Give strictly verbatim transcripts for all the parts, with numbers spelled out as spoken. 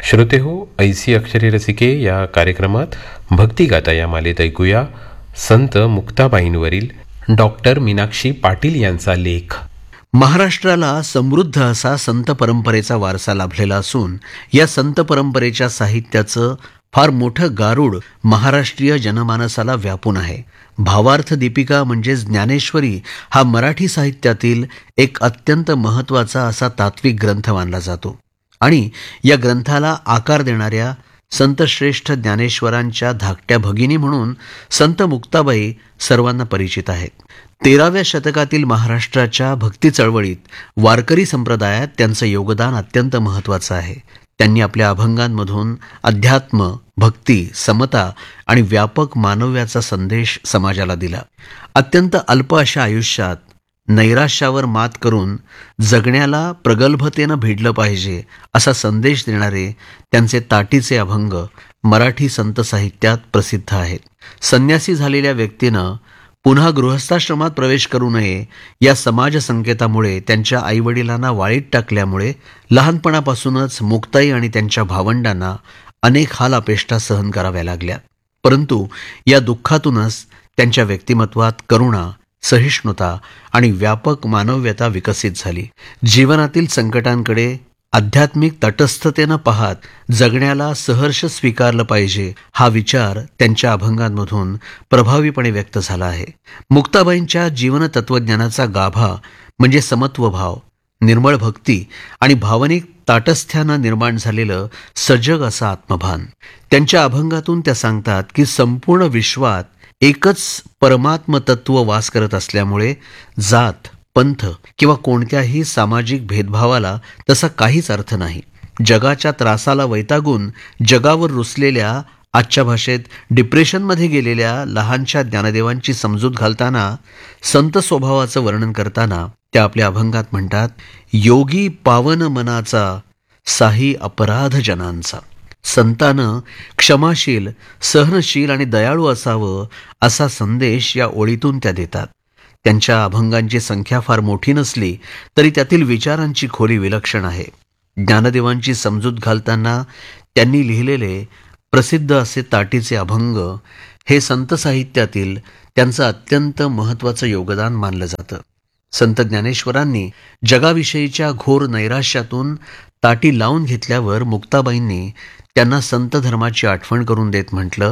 श्रोते हो, ऐसी अक्षरे रसिके या कार्यक्रमात भक्तिगाथा या मालेत ऐकूया संत मुक्ताबाईंवरील डॉक्टर मीनाक्षी पाटील यांचा लेख. महाराष्ट्राला समृद्ध असा संत परंपरेचा वारसा लाभलेला असून या संत परंपरेच्या साहित्याचं फार मोठं गारुड महाराष्ट्रीय जनमानसाला व्यापून आहे. भावार्थ दीपिका म्हणजेच ज्ञानेश्वरी हा मराठी साहित्यातील एक अत्यंत महत्त्वाचा असा तात्विक ग्रंथ मानला जातो आणि या ग्रंथाला आकार देणाऱ्या संतश्रेष्ठ ज्ञानेश्वरांच्या धाकट्या भगिनी म्हणून संत मुक्ताबाई सर्वांना परिचित आहेत. तेराव्या शतकातील महाराष्ट्राच्या भक्ती चळवळीत वारकरी संप्रदायात त्यांचं योगदान अत्यंत महत्त्वाचं आहे. त्यांनी आपल्या अभंगांमधून अध्यात्म, भक्ती, समता आणि व्यापक मानव्याचा संदेश समाजाला दिला. अत्यंत अल्प अशा आयुष्यात नैराश्यावर मात करून जगण्याला प्रगल्भतेनं भिडलं पाहिजे असा संदेश देणारे त्यांचे ताटीचे अभंग मराठी संत साहित्यात प्रसिद्ध आहेत. संन्यासी झालेल्या व्यक्तीनं पुन्हा गृहस्थाश्रमात प्रवेश करू नये या समाज संकेतामुळे त्यांच्या आईवडिलांना वाळीत टाकल्यामुळे लहानपणापासूनच मुक्ताई आणि त्यांच्या भावंडांना अनेक हाल अपेष्टा सहन कराव्या लागल्या. परंतु या दुःखातूनच त्यांच्या व्यक्तिमत्वात करुणा, सहिष्णुता आणि व्यापक मानव्यता विकसित झाली. जीवनातील संकटांकडे आध्यात्मिक तटस्थतेनं पाहत जगण्याला सहर्ष स्वीकारलं पाहिजे हा विचार त्यांच्या अभंगांमधून प्रभावीपणे व्यक्त झाला आहे. मुक्ताबाईंच्या जीवन तत्वज्ञानाचा गाभा म्हणजे समत्वभाव, निर्मळ भक्ती आणि भावनिक ताटस्थ्यानं निर्माण झालेलं सजग असं आत्मभान. त्यांच्या अभंगातून त्या सांगतात की संपूर्ण विश्वात एकच परमात्म तत्व वास करत असल्यामुळे जात, पंथ किंवा कोणत्याही सामाजिक भेदभावाला तसा काहीच अर्थ नाही. जगाच्या त्रासाला वैतागून जगावर रुसलेल्या, आजच्या भाषेत डिप्रेशनमध्ये गेलेल्या लहानशा ज्ञानदेवांची समजूत घालताना, संत स्वभावाचं वर्णन करताना त्या आपल्या अभंगात म्हणतात, योगी पावन मनाचा साही अपराध जनांचा. संतानं क्षमाशील, सहनशील आणि दयाळू असावं असा संदेश या ओळीतून त्या देतात. त्यांच्या अभंगांची संख्या फार मोठी नसली तरी त्यातील विचारांची खोली विलक्षण आहे. ज्ञानदेवांची समजूत घालताना त्यांनी लिहिलेले प्रसिद्ध असे ताटीचे अभंग हे संत साहित्यातील त्यांचं अत्यंत महत्त्वाचं योगदान मानलं जातं. संत ज्ञानेश्वरांनी जगाविषयीच्या घोर नैराश्यातून ताटी लावून घेतल्यावर मुक्ताबाईंनी त्यांना संत धर्माची आठवण करून देत म्हटलं,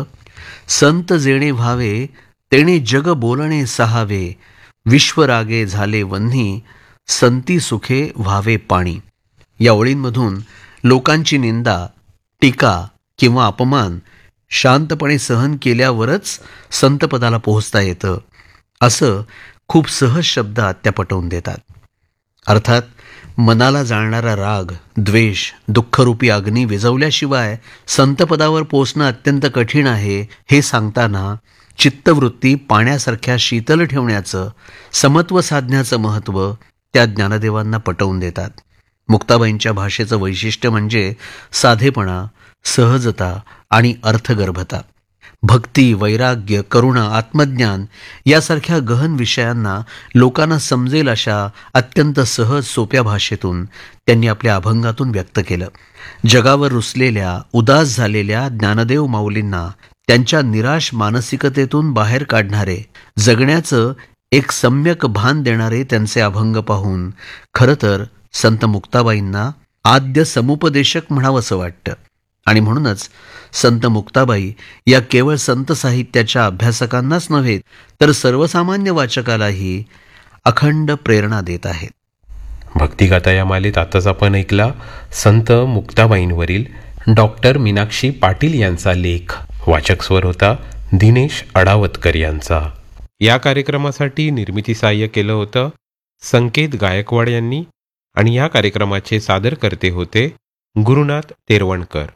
संत जेणे व्हावे तेणे जग बोलणे सहावे, विश्वरागे झाले वन्ही संती सुखे व्हावे पाणी. या ओळींमधून लोकांची निंदा, टीका किंवा अपमान शांतपणे सहन केल्यावरच संतपदाला पोहोचता येतं असं खूप सहज शब्दात त्या पटवून देतात. अर्थात मनाला जाळणारा राग, द्वेष, दुःखरूपी अग्नी विझवल्याशिवाय संतपदावर पोचणं अत्यंत कठीण आहे हे सांगताना चित्तवृत्ती पाण्यासारख्या शीतल ठेवण्याचं, समत्व साधण्याचं महत्त्व त्या ज्ञानदेवांना पटवून देतात. मुक्ताबाईंच्या भाषेचं वैशिष्ट्य म्हणजे साधेपणा, सहजता आणि अर्थगर्भता. भक्ती, वैराग्य, करुणा, आत्मज्ञान यासारख्या गहन विषयांना लोकांना समजेल अशा अत्यंत सहज सोप्या भाषेतून त्यांनी आपल्या अभंगातून व्यक्त केलं. जगावर रुसलेल्या, उदास झालेल्या ज्ञानदेव माऊलींना त्यांच्या निराश मानसिकतेतून बाहेर काढणारे, जगण्याचं एक सम्यक भान देणारे त्यांचे अभंग पाहून खरं तर संत मुक्ताबाईंना आद्य समुपदेशक म्हणावंसं वाटतं. आणि म्हणूनच संत मुक्ताबाई या केवळ संत साहित्याच्या अभ्यासकांनाच नव्हे तर सर्वसामान्य वाचकालाही अखंड प्रेरणा देत आहेत. भक्तिगाथा या मालेत आताच आपण ऐकला संत मुक्ताबाईंवरील डॉक्टर मीनाक्षी पाटील यांचा लेख. वाचक स्वर होता दिनेश अडावतकर यांचा. या कार्यक्रमासाठी निर्मिती सहाय्य केलं होतं संकेत गायकवाड यांनी आणि या कार्यक्रमाचे सादरकर्ते होते गुरुनाथ तेरवणकर.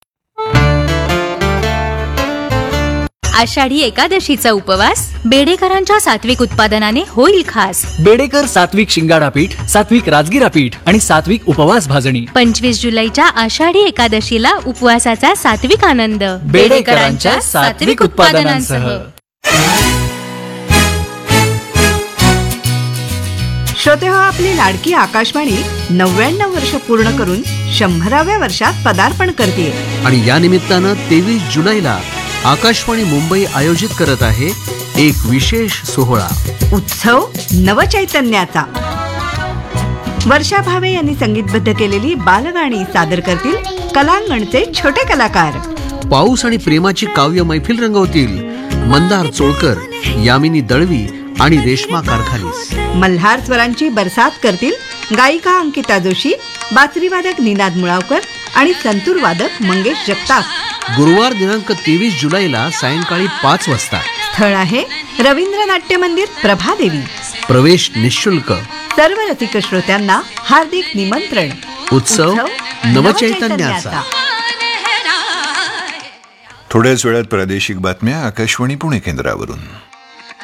आषाढी एकादशीचा उपवास बेडेकरांच्या सात्विक उत्पादनाने होईल खास. बेडेकर सात्विक शिंगाडापीठ, सात्विक राजगिरापीठ आणि सात्विक उपवास भाजणी. पंचवीस जुलैच्या आषाढी एकादशीला उपवासाचा सात्विक आनंद बेडेकरांच्या सात्विक उत्पादनांसह. श्रोते हो, आपली लाडकी आकाशवाणी नव्याण्णव वर्ष पूर्ण करून शंभराव्या वर्षात पदार्पण करते. आणि या निमित्तानं तेवीस जुलैला आकाशवाणी मुंबई आयोजित करत आहे एक विशेष सोहळा, उत्सव नवचैतन्याचा. वर्षा भावे यांनी संगीतबद्ध केलेली बालगाणी सादर करतील कलांगणचे छोटे कलाकार. पाऊस आणि प्रेमाची काव्य मैफिल रंगवतील मंदार चोळकर, यामिनी दळवी आणि रेश्मा कारखानीस. मल्हार स्वरांची बरसात करतील गायिका अंकिता जोशी, बासरीवादक निनाद मुळावकर आणि संतूर वादक मंगेश जगताप. गुरुवार दिनांक तेवीस जुलैला सायंकाळी पाच वाजता. स्थळ आहे रवींद्र नाट्य मंदिर, प्रभादेवी. प्रवेश निशुल्क. सर्व रसिक श्रोत्यांना हार्दिक निमंत्रण. उत्सव नवचैतन्याचा. थोड्याच वेळात प्रादेशिक बातम्या आकाशवाणी पुणे केंद्रावरून.